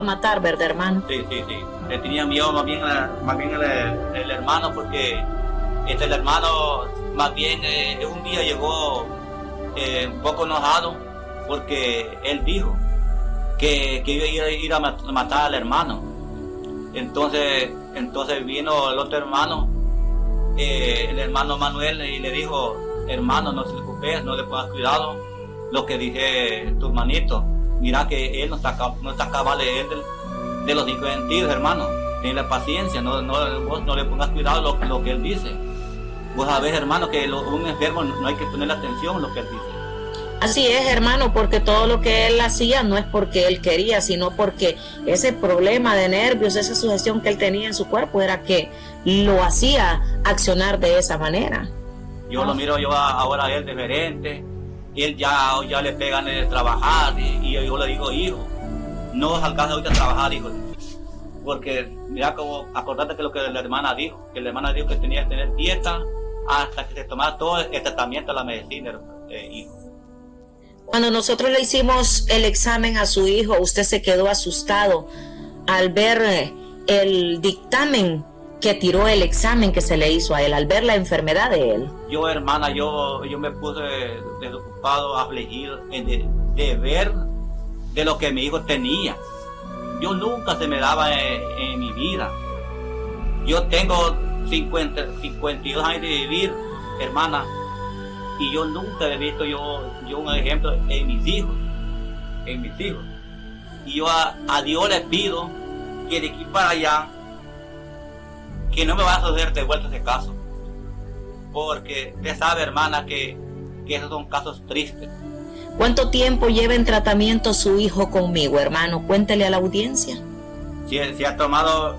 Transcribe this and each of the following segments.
matar, ¿verdad, hermano? Sí. Le tenía miedo más bien, el hermano, porque el hermano más bien un día llegó un poco enojado porque él dijo que iba a ir a matar al hermano. Entonces vino el otro hermano, el hermano Manuel, y le dijo: hermano, no se preocupe, no le pongas cuidado lo que dije tu hermanito. Mira que él no está cabal de los 5 sentidos, hermano. Tenle paciencia, vos no le pongas cuidado lo que él dice. Vos sabés, hermano, que un enfermo no hay que ponerle atención a lo que él dice. Así es, hermano, porque todo lo que él hacía no es porque él quería, sino porque ese problema de nervios, esa sugestión que él tenía en su cuerpo era que lo hacía accionar de esa manera. Yo lo miro ahora a él diferente, y él ya le pegan de trabajar, y yo le digo: hijo, no salgas ahorita a trabajar, hijo, porque mira, como acordate que lo que la hermana dijo, que tenía que tener dieta hasta que se tomara todo el tratamiento de la medicina, hijo. Cuando nosotros le hicimos el examen a su hijo, usted se quedó asustado al ver el dictamen que tiró el examen que se le hizo a él, al ver la enfermedad de él. Yo, hermana, yo me puse desocupado, afligido de ver de lo que mi hijo tenía. Yo nunca se me daba en mi vida. Yo tengo 52 años de vivir, hermana, y yo nunca he visto yo un ejemplo en mis hijos. Y yo a Dios le pido que de aquí para allá, que no me va a suceder de vuelta ese caso, porque usted sabe, hermana, que esos son casos tristes. ¿Cuánto tiempo lleva en tratamiento su hijo conmigo, hermano? Cuéntele a la audiencia. Ya se tomó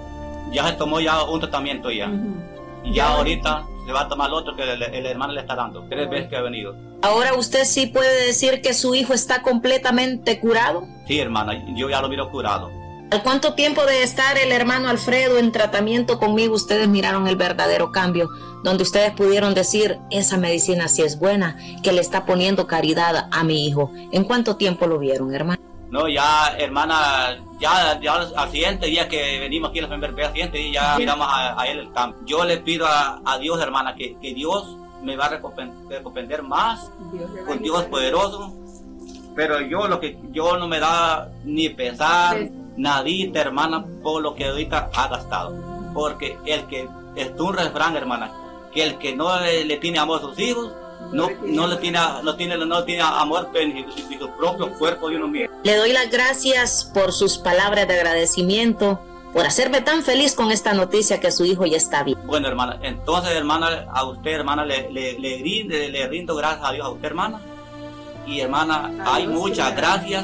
un tratamiento ya. Y ya ahorita se va a tomar el otro que el hermano le está dando. 3 veces que ha venido. Ahora usted sí puede decir que su hijo está completamente curado. Sí, hermana, yo ya lo miro curado. ¿Al cuánto tiempo de estar el hermano Alfredo en tratamiento conmigo ustedes miraron el verdadero cambio? Donde ustedes pudieron decir: esa medicina sí es buena, que le está poniendo caridad a mi hijo. ¿En cuánto tiempo lo vieron, hermano? No, ya, hermana, ya al siguiente día que venimos aquí, al siguiente día ya miramos a él el cambio. Yo le pido a Dios, hermana, que Dios me va a recompentar más, con Dios poderoso. Pero yo no me da ni pesar, nadita, hermana, por lo que ahorita ha gastado. Porque es un refrán, hermana, que el que no le tiene amor a sus hijos, no tiene amor en su propio cuerpo de uno mismo. Le doy las gracias por sus palabras de agradecimiento, por hacerme tan feliz con esta noticia que su hijo ya está bien. Bueno, hermana, entonces, hermana, a usted, hermana, le rindo gracias a Dios a usted, hermana. Y, hermana, hay muchas gracias,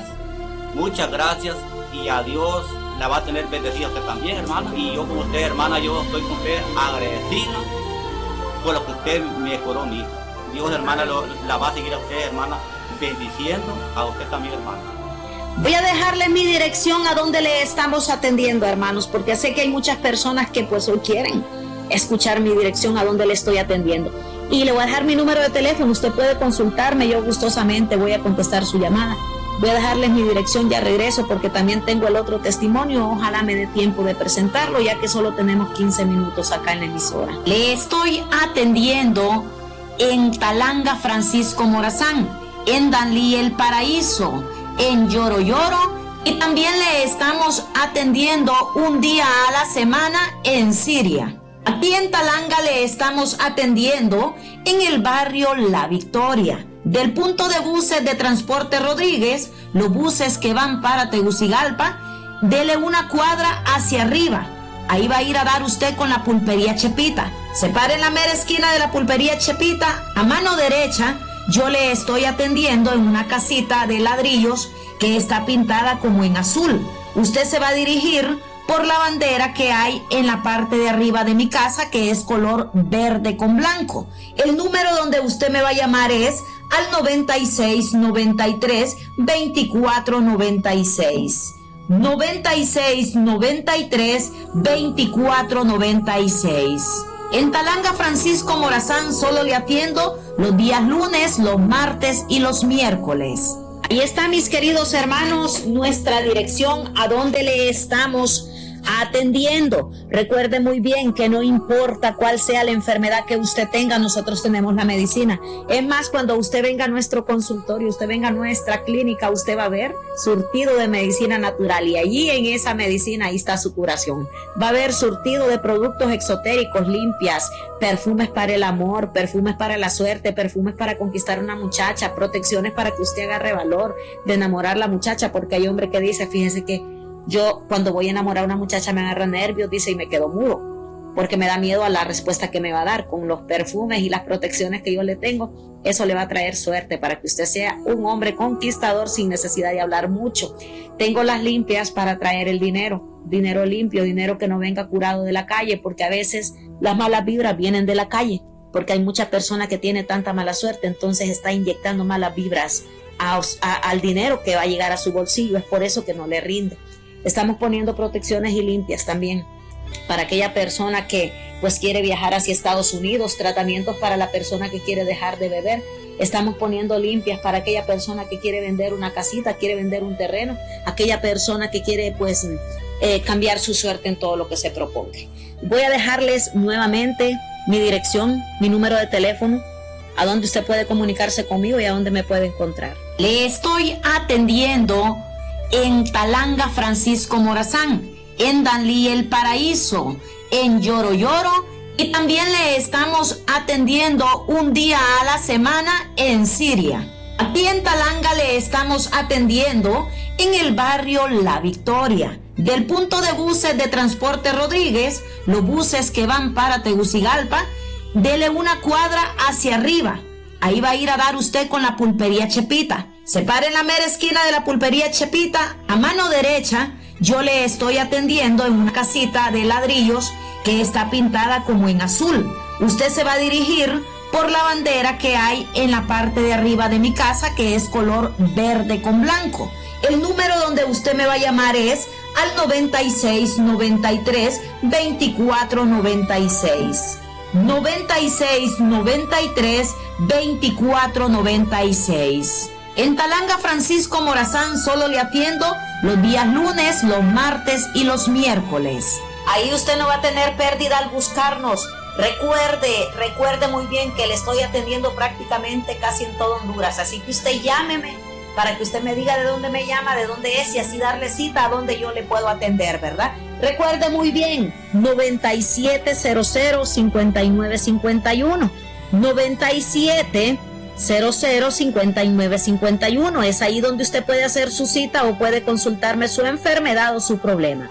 y a Dios la va a tener bendecida usted también, hermana. Y yo con usted, hermana, yo estoy con usted agradecido por lo que usted me curó a mí. Dios, hermana, la va a seguir a usted, hermana, bendiciendo a usted también, hermana. Voy a dejarle mi dirección a donde le estamos atendiendo, hermanos, porque sé que hay muchas personas que pues hoy quieren escuchar mi dirección a donde le estoy atendiendo. Y le voy a dejar mi número de teléfono, usted puede consultarme, yo gustosamente voy a contestar su llamada. Voy a dejarles mi dirección, ya regreso porque también tengo el otro testimonio, ojalá me dé tiempo de presentarlo ya que solo tenemos 15 minutos acá en la emisora. Le estoy atendiendo en Talanga Francisco Morazán, en Danlí El Paraíso, en Lloro y también le estamos atendiendo un día a la semana en Siria. Aquí en Talanga le estamos atendiendo en el barrio La Victoria. Del punto de buses de Transporte Rodríguez, los buses que van para Tegucigalpa, dele una cuadra hacia arriba. Ahí va a ir a dar usted con la pulpería Chepita. Se para en la mera esquina de la pulpería Chepita, a mano derecha, yo le estoy atendiendo en una casita de ladrillos que está pintada como en azul. Usted se va a dirigir por la bandera que hay en la parte de arriba de mi casa, que es color verde con blanco. El número donde usted me va a llamar es al 96 93 24 96. 96 93 24 96. En Talanga Francisco Morazán solo le atiendo los días lunes, los martes y los miércoles. Ahí está, mis queridos hermanos, nuestra dirección a donde le estamos atendiendo. Recuerde muy bien que no importa cuál sea la enfermedad que usted tenga, nosotros tenemos la medicina. Es más, cuando usted venga a nuestro consultorio, usted venga a nuestra clínica, usted va a ver surtido de medicina natural, y allí en esa medicina ahí está su curación. Va a haber surtido de productos exotéricos, limpias, perfumes para el amor, perfumes para la suerte, perfumes para conquistar a una muchacha, protecciones para que usted agarre valor de enamorar a la muchacha, porque hay hombre que dice, fíjese que yo cuando voy a enamorar a una muchacha me agarra nervios, dice, y me quedo mudo, porque me da miedo a la respuesta que me va a dar. Con los perfumes y las protecciones que yo le tengo, eso le va a traer suerte para que usted sea un hombre conquistador sin necesidad de hablar mucho. Tengo las limpias para traer el dinero, dinero limpio, dinero que no venga curado de la calle, porque a veces las malas vibras vienen de la calle, porque hay mucha persona que tiene tanta mala suerte, entonces está inyectando malas vibras al dinero que va a llegar a su bolsillo. Es por eso que no le rinde. Estamos poniendo protecciones y limpias también para aquella persona que pues quiere viajar hacia Estados Unidos, tratamientos para la persona que quiere dejar de beber. Estamos poniendo limpias para aquella persona que quiere vender una casita, quiere vender un terreno, aquella persona que quiere pues cambiar su suerte en todo lo que se proponga. Voy a dejarles nuevamente mi dirección, mi número de teléfono, a donde usted puede comunicarse conmigo y a donde me puede encontrar. Le estoy atendiendo en Talanga Francisco Morazán, en Danlí El Paraíso, en Lloro Lloro, y también le estamos atendiendo un día a la semana en Siria. Aquí en Talanga le estamos atendiendo en el barrio La Victoria. Del punto de buses de Transporte Rodríguez, los buses que van para Tegucigalpa, dele una cuadra hacia arriba. Ahí va a ir a dar usted con la pulpería Chepita. Se para en la mera esquina de la pulpería Chepita, a mano derecha, yo le estoy atendiendo en una casita de ladrillos que está pintada como en azul. Usted se va a dirigir por la bandera que hay en la parte de arriba de mi casa, que es color verde con blanco. El número donde usted me va a llamar es al 96 93 24 96. 96 93 24 96. En Talanga Francisco Morazán solo le atiendo los días lunes, los martes y los miércoles. Ahí usted no va a tener pérdida al buscarnos. Recuerde muy bien que le estoy atendiendo prácticamente casi en todo Honduras. Así que usted llámeme para que usted me diga de dónde me llama, de dónde es, y así darle cita a dónde yo le puedo atender, ¿verdad? Recuerde muy bien, 9700-5951. 9700-5951. Es ahí donde usted puede hacer su cita o puede consultarme su enfermedad o su problema.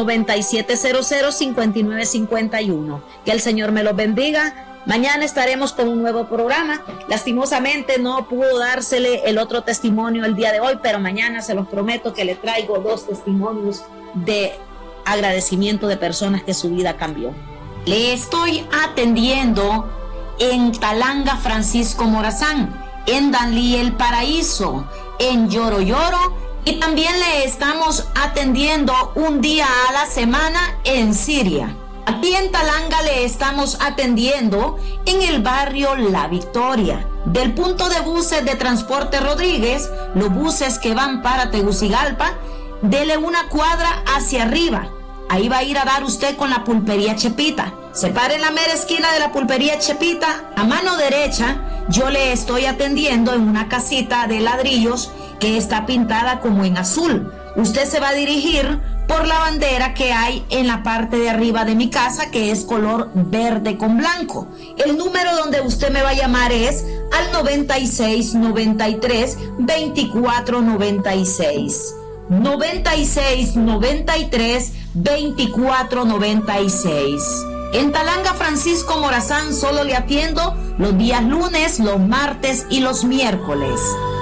9700-5951. Que el Señor me los bendiga. Mañana estaremos con un nuevo programa. Lastimosamente no pudo dársele el otro testimonio el día de hoy, pero mañana se los prometo que le traigo 2 testimonios de agradecimiento de personas que su vida cambió. Le estoy atendiendo en Talanga Francisco Morazán, en Danlí El Paraíso, en Lloro Lloro, y también le estamos atendiendo un día a la semana en Siria. Aquí en Talanga le estamos atendiendo en el barrio La Victoria. Del punto de buses de Transporte Rodríguez, los buses que van para Tegucigalpa, dele una cuadra hacia arriba. Ahí va a ir a dar usted con la pulpería Chepita. Se para en la mera esquina de la pulpería Chepita, a mano derecha, yo le estoy atendiendo en una casita de ladrillos que está pintada como en azul. Usted se va a dirigir por la bandera que hay en la parte de arriba de mi casa, que es color verde con blanco. El número donde usted me va a llamar es al 96 93 24 96. 96 93 24 96. En Talanga Francisco Morazán solo le atiendo los días lunes, los martes y los miércoles.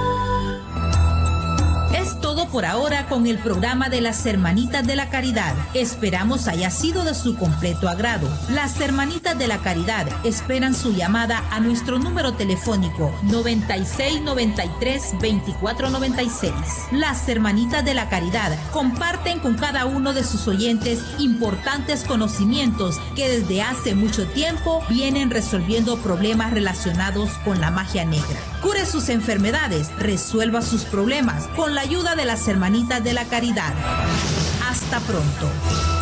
Es todo por ahora con el programa de las Hermanitas de la Caridad. Esperamos haya sido de su completo agrado. Las Hermanitas de la Caridad esperan su llamada a nuestro número telefónico 96 93 24 96. Las Hermanitas de la Caridad comparten con cada uno de sus oyentes importantes conocimientos que desde hace mucho tiempo vienen resolviendo problemas relacionados con la magia negra. Cure sus enfermedades, resuelva sus problemas con la ayuda de las Hermanitas de la Caridad. Hasta pronto.